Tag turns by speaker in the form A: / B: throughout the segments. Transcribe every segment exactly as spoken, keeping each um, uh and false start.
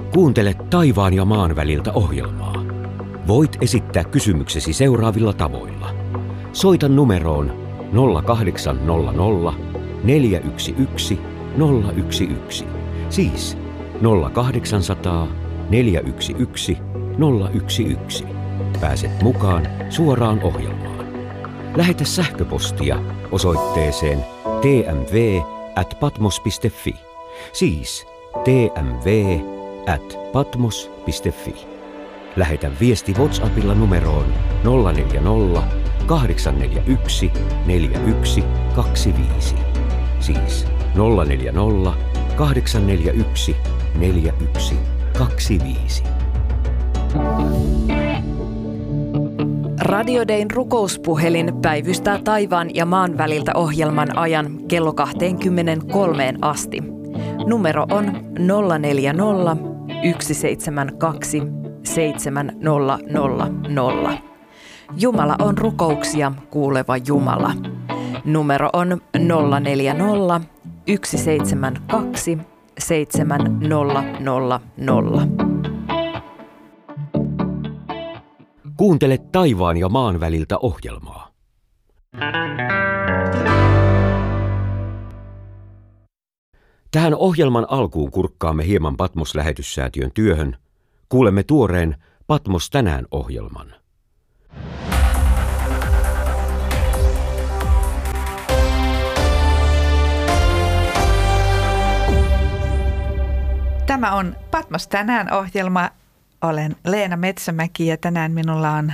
A: Kuuntele taivaan ja maan väliltä ohjelmaa. Voit esittää kysymyksesi seuraavilla tavoilla. Soita numeroon nolla kahdeksan nolla nolla neljä yksi yksi nolla yksi yksi. Siis nolla kahdeksansataa neljä yksi yksi nolla yksi yksi. Pääset mukaan suoraan ohjelmaan. Lähetä sähköpostia osoitteeseen t m v at patmos piste f i. Siis t m v at patmos piste f i. Lähetä viesti WhatsAppilla numeroon nolla neljä nolla kahdeksan neljä yksi neljä yksi kaksi viisi. Siis nolla neljä nolla kahdeksan neljä yksi neljä yksi kaksi viisi.
B: Radio Dayn rukouspuhelin päivystää taivaan ja maan väliltä ohjelman ajan kello kaksikymmentäkolme asti. Numero on nolla neljä nolla yksi seitsemän kaksi seitsemän nolla nolla nolla. Jumala on rukouksia kuuleva Jumala. Numero on nolla neljä nolla yksi seitsemän kaksi seitsemän nolla nolla nolla.
A: Kuuntele taivaan ja maan väliltä ohjelmaa. Tähän ohjelman alkuun kurkkaamme hieman Patmos-lähetyssäätiön työhön. Kuulemme tuoreen Patmos tänään -ohjelman.
C: Tämä on Patmos tänään -ohjelma. Olen Leena Metsämäki ja tänään minulla on,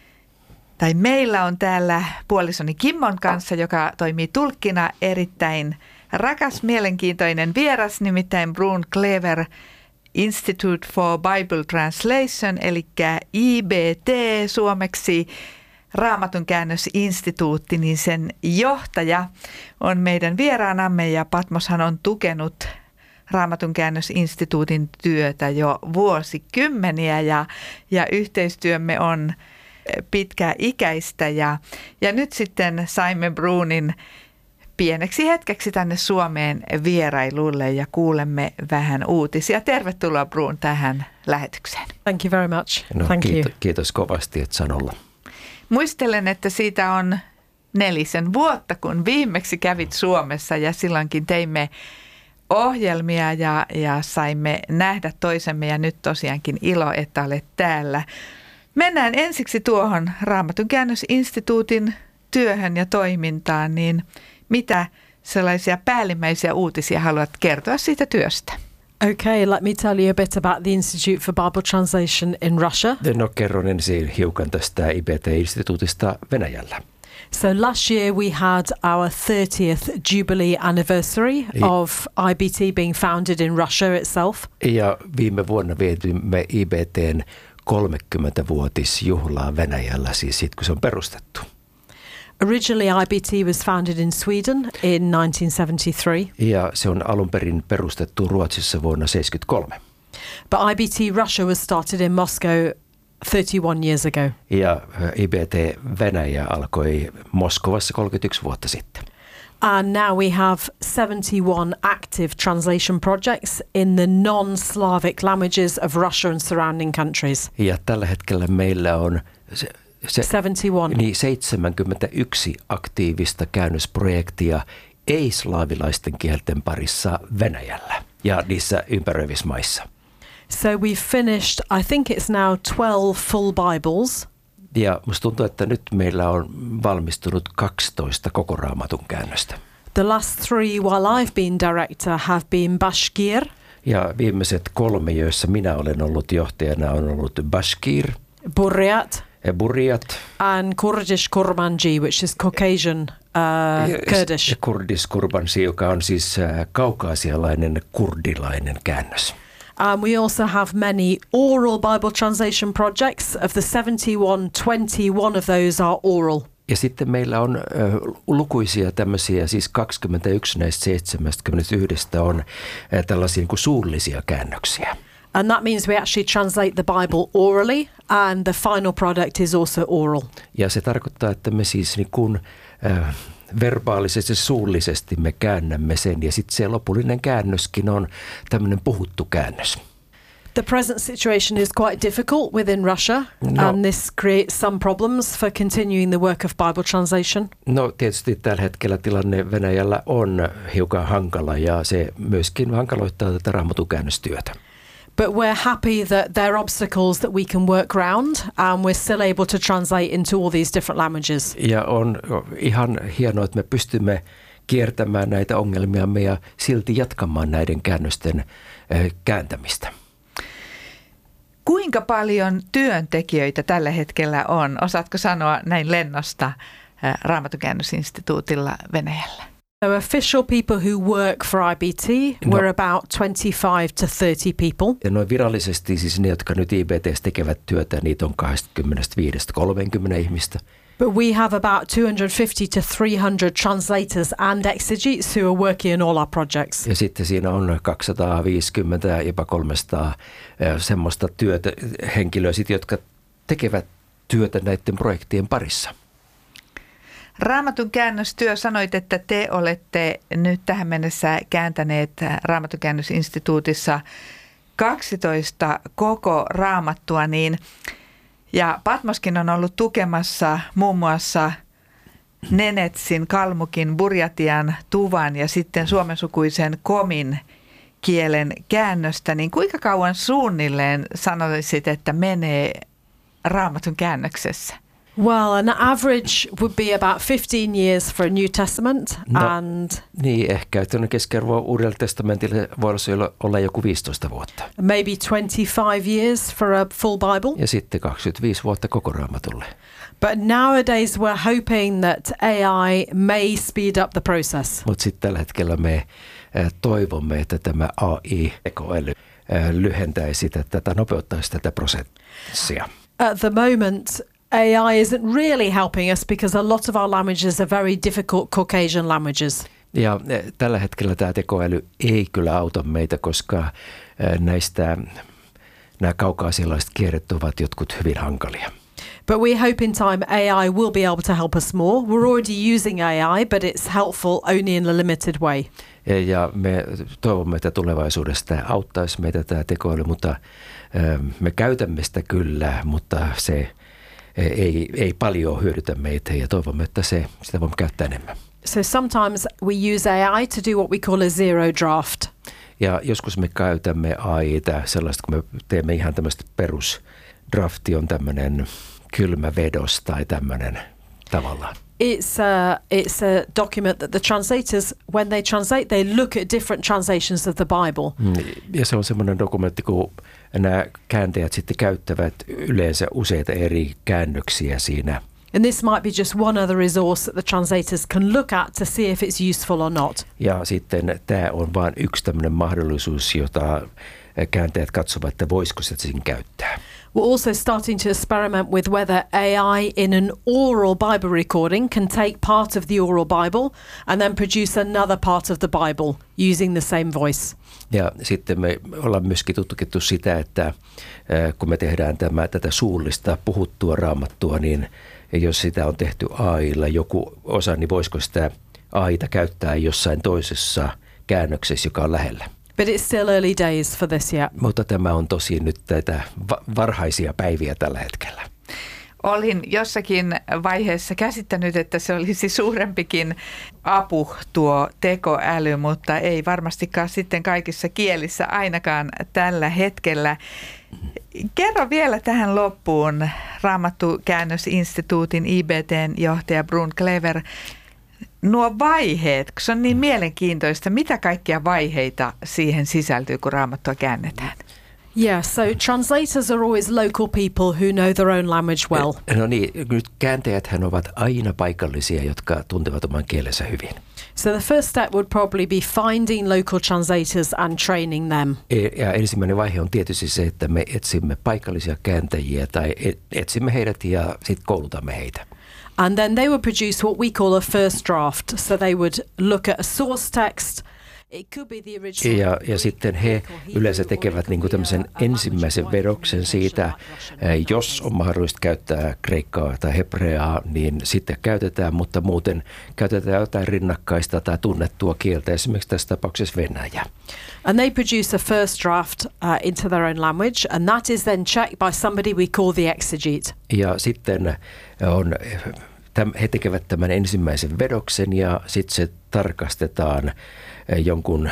C: tai meillä on täällä puolisoni Kimmon kanssa, joka toimii tulkkina, erittäin rakas, mielenkiintoinen vieras, nimittäin Brun Clever Institute for Bible Translation, eli I B T suomeksi, Raamatun käännösinstituutti, niin sen johtaja on meidän vieraanamme ja Patmoshan on tukenut Raamatun käännösinstituutin työtä jo vuosikymmeniä ja, ja yhteistyömme on pitkäikäistä ja, ja nyt sitten saimme Brunin pieneksi hetkeksi tänne Suomeen vierailulle ja kuulemme vähän uutisia. Tervetuloa Brun tähän lähetykseen.
D: Thank you very much.
E: No,
D: Thank
E: kiitos,
D: you.
E: kiitos kovasti, että saan olla.
C: Muistelen, että siitä on nelisen vuotta, kun viimeksi kävit Suomessa ja silloinkin teimme ohjelmia ja, ja saimme nähdä toisemme ja nyt tosiaankin ilo, että olet täällä. Mennään ensiksi tuohon Raamatun käännösinstituutin työhön ja toimintaan, niin mitä sellaisia päällimmäisiä uutisia haluat kertoa siitä työstä?
D: Okay, let me tell you a bit about the Institute for Bible Translation in Russia.
E: No kerron ensin hiukan tästä I B T-instituutista Venäjällä.
D: So last year we had our thirtieth Jubilee anniversary of I B T being founded in Russia itself.
E: Ja viime vuonna vietimme I B T:n kolmekymmentävuotisjuhlaa Venäjällä, siis siitä kun se on perustettu.
D: Originally I B T was founded in Sweden in nineteen seventy-three.
E: Ja se on alun perin perustettu Ruotsissa vuonna seitsemänkymmentäkolme.
D: But I B T Russia was started in Moscow thirty-one years ago.
E: Ja I B T Venäjä alkoi Moskovassa kolmekymmentäyksi vuotta sitten.
D: And now we have seventy-one active translation projects in the non-Slavic languages of Russia and surrounding countries.
E: Ja tällä hetkellä meillä on se, se,
D: seitsemänkymmentäyksi.
E: Niin seitsemänkymmentäyksi aktiivista käännösprojektia ei-slaavilaisten kielten parissa Venäjällä ja niissä ympäröivissä maissa.
D: So we've finished, I think it's now twelve full Bibles.
E: Ja musta tuntuu, että nyt meillä on valmistunut kaksitoista koko Raamatun käännöstä.
D: The last three while I've been director have been Bashkir.
E: Ja viimeiset kolme, joissa minä olen ollut johtajana, on ollut Bashkir,
D: Buryat,
E: Buryat
D: and Kurdish Kurmanji, which is Caucasian uh, Kurdish.
E: Ja Kurdish Kurmanji, joka on siis kaukaasialainen kurdilainen käännös.
D: Um, we also have many oral Bible translation projects. Of the seventy-one, twenty-one of those are oral.
E: Ja sitten meillä on uh, lukuisia tämmöisiä, siis kaksikymmentäyksi näistä seitsemänkymmentäyksi on uh, tällaisia niin kuin suullisia käännöksiä.
D: And that means we actually translate the Bible orally and the final product is also oral.
E: Ja se tarkoittaa, että me siis niin kuin, uh, verbaalisesti, suullisesti me käännämme sen ja sitten se lopullinen käännöskin on tämmöinen puhuttu käännös.
D: The present situation is quite difficult within Russia,
E: No.
D: and this creates some problems for continuing the work of Bible translation.
E: No tietysti tällä hetkellä tilanne Venäjällä on hiukan hankala ja se myöskin hankaloittaa tätä Raamatun käännöstyötä.
D: But we're happy that there are obstacles that we can work around, and we're still able to translate into all these different languages.
E: Ja on ihan hienoa, että me pystymme kiertämään näitä ongelmiamme ja silti jatkamaan näiden käännösten kääntämistä.
C: Kuinka paljon työntekijöitä tällä hetkellä on? Osaatko sanoa näin lennosta Raamatukäännösinstituutilla Venäjällä?
D: So official people who work for I B T,
E: No.
D: we're about twenty-five to thirty people.
E: Ja noin virallisesti siis ne, jotka nyt I B T:ssä tekevät työtä, niitä on kaksikymmentäviisi kolmekymmentä ihmistä.
D: But we have about two hundred fifty to three hundred translators and exegetes who are working in all our projects.
E: Ja sitten siinä on kaksisataaviisikymmentä, jopa kolmesataa semmoista työtä, henkilöä, sit, jotka tekevät työtä näiden projektien parissa.
C: Raamatun käännöstyö, sanoit, että te olette nyt tähän mennessä kääntäneet Raamatun käännösinstituutissa kaksitoista koko raamattua, niin ja Patmoskin on ollut tukemassa muun muassa Nenetsin, Kalmukin, Burjatian, Tuvan ja sitten suomensukuisen Komin kielen käännöstä, niin kuinka kauan suunnilleen sanoisit, että menee Raamatun käännöksessä?
D: Well, an average would be about fifteen years for a New Testament,
E: No.
D: and
E: Niin, ehkä tuonne keskiarvo Uudelle testamentille voisi olla joku viisitoista vuotta.
D: maybe twenty-five years for a full Bible.
E: Ja sitten kaksikymmentäviisi vuotta koko Raamatulle.
D: But nowadays we're hoping that A I may speed up the process.
E: Mutta sitten tällä hetkellä me äh, toivomme, että tämä A I-tekoäly äh, lyhentäisi tätä tai nopeuttaisi tätä prosessia.
D: At the moment, A I isn't really helping us because a lot of our languages are very difficult Caucasian languages.
E: Ja äh, tällä hetkellä tämä tekoäly ei kyllä auta meitä, koska äh, näistä nämä kaukaasialaiset kielet ovat jotkut hyvin hankalia.
D: But we hope in time A I will be able to help us more. We're already using A I, but it's helpful only in a limited way.
E: Ja, ja me toivomme, että tulevaisuudessa tämä auttaisi meitä tämä tekoäly, mutta äh, me käytämme sitä kyllä, mutta se ei, ei paljon hyödytä meitä ja toivomme, että se, sitä voimme käyttää enemmän.
D: So sometimes we use A I to do what we call a zero draft.
E: Ja joskus me käytämme A I:tä sellaista, kun me teemme ihan tämmöistä perusdrafti on tämmöinen kylmä vedos tai tämmöinen tavallaan.
D: It's a, it's a document that the translators, when they translate, they look at different translations of the Bible.
E: Ja se on semmoinen dokumentti, kun nämä kääntäjät sitten käyttävät yleensä useita eri käännöksiä siinä.
D: And this might be just one other resource that the translators can look at to see if it's useful or not.
E: Ja sitten tämä on vain yksi tämmöinen mahdollisuus, jota kääntäjät katsovat, että voisiko sitä siinä käyttää.
D: We're also starting to experiment with whether A I in an oral Bible recording can take part of the oral Bible and then produce another part of the Bible using the same voice.
E: Ja sitten me ollaan myöskin tutkittu sitä, että kun me tehdään tämä, tätä suullista puhuttua raamattua, niin jos sitä on tehty A I:lla joku osa, niin voisiko sitä A I:ta käyttää jossain toisessa käännöksessä, joka on lähellä.
D: But it's still early days for this yet.
E: Mutta tämä on tosi nyt tätä varhaisia päiviä tällä hetkellä.
C: Olin jossakin vaiheessa käsittänyt, että se olisi suurempikin apu tuo tekoäly, mutta ei varmastikaan sitten kaikissa kielissä ainakaan tällä hetkellä. Kerro vielä tähän loppuun Raamattukäännösinstituutin I B T:n johtaja Brun Klever. Nuo vaiheet, kun se on niin mielenkiintoista, mitä kaikkia vaiheita siihen sisältyy, kun Raamattua käännetään?
D: Yeah, so translators are always local people who know their own language well.
E: No niin, nyt kääntäjäthän ovat aina paikallisia, jotka tuntevat oman kielensä hyvin.
D: So the first step would probably be finding local translators and training them.
E: Ja ensimmäinen vaihe on tietysti se, että me etsimme paikallisia kääntäjiä tai etsimme heidät ja sitten koulutamme heitä.
D: And then they would produce what we call a first draft. So they would look at a source text It could be the original
E: Ja, ja
D: Greek,
E: sitten he
D: Greek or Hebrew,
E: yleensä
D: or it
E: tekevät
D: could
E: niin kuin
D: be
E: tämmöisen
D: a- a language
E: ensimmäisen
D: provided
E: vedoksen
D: communication
E: siitä,
D: like Russian
E: eh,
D: or
E: jos
D: Chinese.
E: on mahdollista käyttää kreikkaa tai hebreaa, niin sitten käytetään, mutta muuten käytetään jotain rinnakkaista tai tunnettua kieltä, esimerkiksi tässä tapauksessa Venäjä.
D: And they produce a first draft uh, into their own language, and that is then checked by somebody we call the exegete.
E: Ja sitten on, täm, he tekevät tämän ensimmäisen vedoksen ja sitten se tarkastetaan eh, jonkun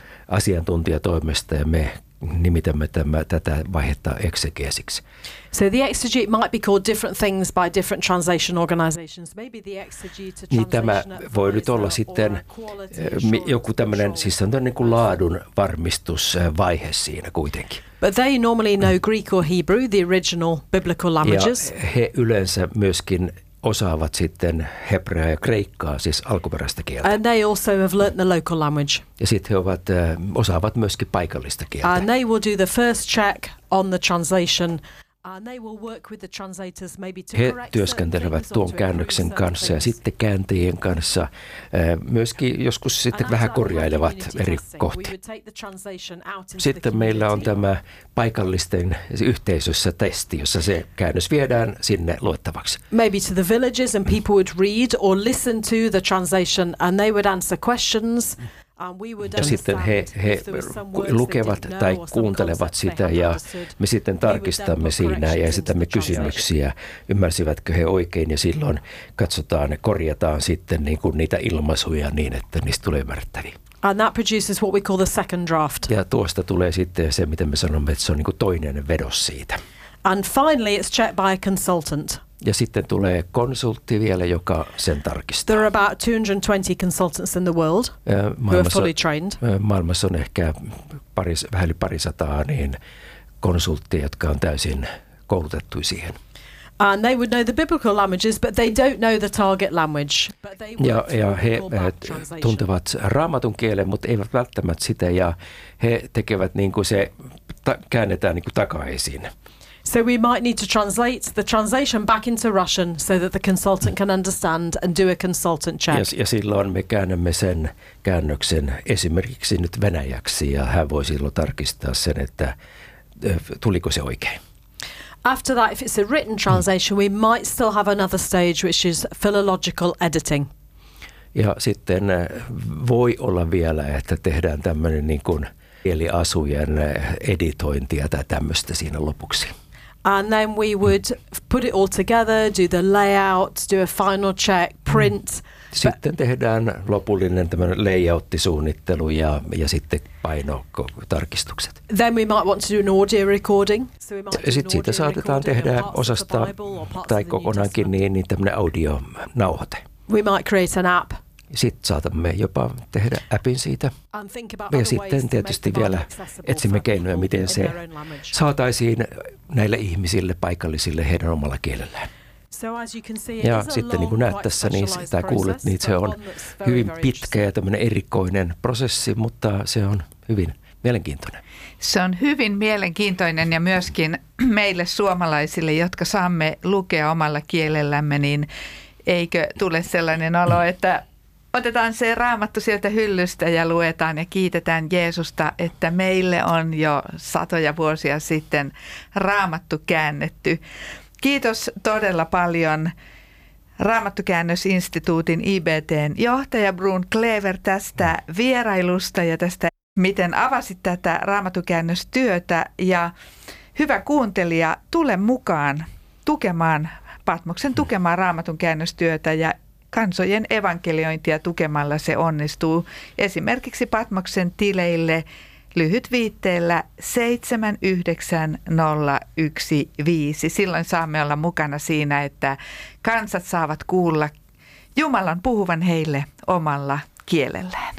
E: asiantuntijatoimesta ja me nimitämme tämä, tätä vaihetta exegesiksi.
D: So the exegete might be called different things by different translation organizations. Maybe the exegete
E: Niin tämä voi nyt olla sitten eh, mi- joku tämmöinen, siis on niin kuin laadun varmistusvaihe siinä kuitenkin.
D: But they normally know Greek or Hebrew, the original biblical languages.
E: Ja he yleensä myöskin osaavat sitten hebreaa ja kreikkaa, siis alkuperäistä kieltä.
D: And they also have learnt the local language.
E: Ja sitten he ovat, äh, osaavat myöskin paikallista kieltä.
D: And they will do the first check on the translation. And they will work with the translators maybe to
E: He
D: correct
E: työskentelevät
D: certain things or
E: tuon
D: to
E: käännöksen
D: improve certain
E: kanssa ja
D: things.
E: sitten kääntäjien kanssa. Äh, myöskin joskus sitten
D: And
E: vähän
D: that's our
E: korjailevat
D: community
E: eri
D: testing. We
E: kohtia.
D: would take the translation out into the
E: Sitten meillä on
D: community.
E: tämä paikallisten yhteisössä testi, jossa se käännös viedään sinne luettavaksi.
D: Maybe to the villages, and people would read or listen to the translation, and they would answer questions. And we would
E: Ja sitten he,
D: understand
E: he
D: if there was some words they
E: lukevat
D: didn't know
E: tai
D: or some
E: kuuntelevat
D: concepts they
E: sitä
D: hadn't
E: ja
D: understood.
E: me sitten
D: We would then
E: tarkistamme
D: put
E: siinä ja
D: corrections
E: esitämme
D: into the translation.
E: kysymyksiä, ymmärsivätkö he oikein ja silloin katsotaan ja korjataan sitten niin kuin niitä ilmaisuja niin, että niistä tulee ymmärrettäviä.
D: And that produces what we call the second draft.
E: Ja tuosta tulee sitten se, mitä me sanomme, että se on niin kuin toinen vedos siitä.
D: And finally, it's checked by a consultant.
E: Ja sitten tulee konsultti vielä, joka sen tarkistaa.
D: There are about two hundred twenty consultants in the world
E: Ö,
D: who are
E: Maailmassa,
D: fully trained.
E: ö, maailmassa on ehkä paris, vähän yli parisataa niin konsultteja, jotka on täysin koulutettuja siihen.
D: And they would know the biblical languages, but they don't know the target language. But they
E: Ja,
D: work
E: ja
D: through
E: he
D: what we call
E: eh,
D: back translation.
E: tuntevat raamatun kielen, mutta eivät välttämättä sitä, ja he tekevät niin kuin se, ta- käännetään niin kuin takaisin.
D: So we might need to translate the translation back into Russian so that the consultant can understand and do a consultant check.
E: Ja, ja silloin me käännämme sen käännöksen esimerkiksi nyt venäjäksi, ja hän voi silloin tarkistaa sen, että ö, tuliko se oikein.
D: After that, if it's a written translation, we might still have another stage, which is philological editing.
E: Ja sitten äh, voi olla vielä, että tehdään tämmöinen niin kuin kieliasujen äh, editointia tai tämmöistä siinä lopuksi.
D: And then we would put it all together, do the layout, do a final check, print.
E: Sitten tehdään lopullinen tämmöinen layouttisuunnittelu ja, ja sitten painotarkistukset.
D: Then we might want to do an audio recording. So we might do an
E: Sitten siitä
D: audio
E: saatetaan
D: recording of
E: tehdä
D: parts of the
E: osasta
D: Bible or parts
E: tai
D: of the New
E: kokonaankin
D: Testament.
E: niin, niin tämmöinen audionauhoite.
D: We might create an app.
E: Sitten saatamme jopa tehdä appin siitä.
D: And think about
E: Ja
D: other ways
E: sitten
D: to
E: tietysti
D: make the Bible
E: vielä
D: accessible
E: etsimme
D: for
E: keinoja,
D: people
E: miten
D: in
E: se
D: their own language.
E: saataisiin näille ihmisille, paikallisille, heidän omalla kielellään.
D: So as you can see, it
E: Ja
D: is a
E: sitten niin kuin
D: long,
E: näet
D: quite
E: tässä niin,
D: specialized
E: tai kuulet,
D: process,
E: niin se
D: but
E: on
D: one that's very,
E: hyvin
D: very
E: pitkä ja tämmöinen erikoinen prosessi, mutta se on hyvin mielenkiintoinen.
C: Se on hyvin mielenkiintoinen ja myöskin meille suomalaisille, jotka saamme lukea omalla kielellämme, niin eikö tule sellainen olo, että otetaan se raamattu sieltä hyllystä ja luetaan ja kiitetään Jeesusta, että meille on jo satoja vuosia sitten raamattu käännetty. Kiitos todella paljon Raamattukäännösinstituutin I B T:n johtaja Brun Klever tästä vierailusta ja tästä, miten avasit tätä raamattukäännöstyötä. Ja hyvä kuuntelija, tule mukaan tukemaan, Patmoksen tukemaan raamatun käännöstyötä ja kansojen evankeliointia tukemalla se onnistuu. Esimerkiksi Patmoksen tileille lyhytviitteellä seitsemän yhdeksän nolla yksi viisi. Silloin saamme olla mukana siinä, että kansat saavat kuulla Jumalan puhuvan heille omalla kielellään.